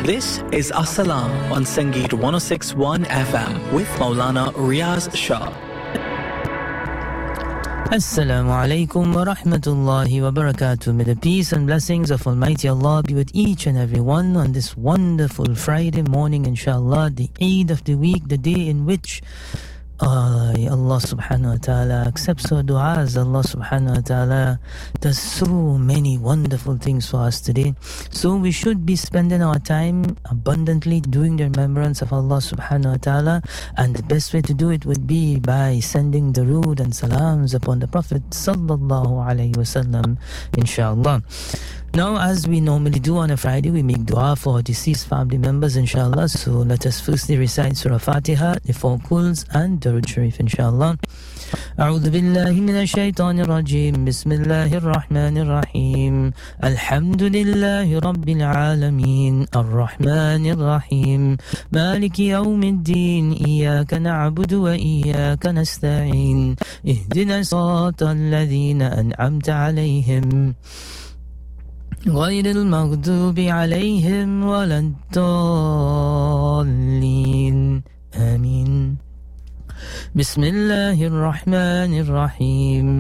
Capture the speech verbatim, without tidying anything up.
This is As-Salam on Sangeet one oh six point one F M with Maulana Riaz Shah. Assalamu alaikum wa rahmatullahi wa barakatuh. May the peace and blessings of Almighty Allah be with each and every one on this wonderful Friday morning, inshallah, the Eid of the week, the day in which uh, Allah subhanahu wa ta'ala accepts our du'as. Allah subhanahu wa ta'ala does so many wonderful things for us today. So we should be spending our time abundantly doing the remembrance of Allah subhanahu wa ta'ala, and the best way to do it would be by sending durood and salams upon the Prophet sallallahu alayhi wasallam, inshallah. Now, as we normally do on a Friday, we make dua for our deceased family members, inshallah. So let us firstly recite Surah Fatiha, the four Quls, and Durood Sharif, inshallah. أعوذ بالله من الشيطان الرجيم بسم الله الرحمن الرحيم الحمد لله رب العالمين الرحمن الرحيم مالك يوم الدين إياك نعبد وإياك نستعين اهدنا صراط الذين أنعمت عليهم غير المغضوب عليهم ولا الضالين آمين بسم الله الرحمن الرحيم